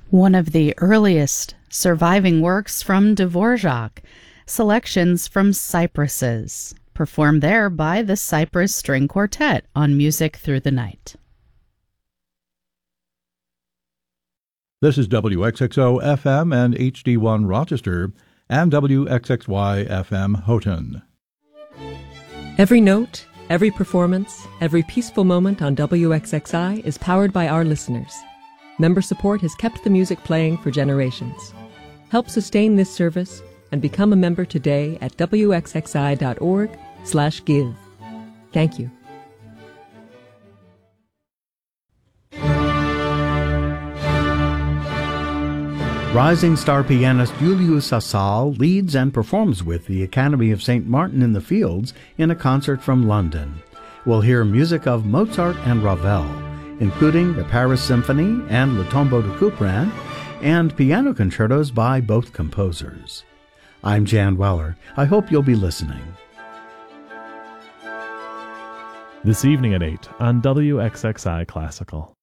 one of the earliest surviving works from Dvorak, selections from Cypresses, performed there by the Cypress String Quartet on Music Through the Night. This is WXXO FM and HD1 Rochester and WXXY FM Houghton. Every note, every performance, every peaceful moment on WXXI is powered by our listeners. Member support has kept the music playing for generations. Help sustain this service and become a member today at wxxi.org/give. Thank you. Rising star pianist Julius Asal leads and performs with the Academy of St. Martin in the Fields in a concert from London. We'll hear music of Mozart and Ravel, including the Paris Symphony and Le Tombeau de Couperin, and piano concertos by both composers. I'm Jan Weller. I hope you'll be listening. This evening at 8 on WXXI Classical.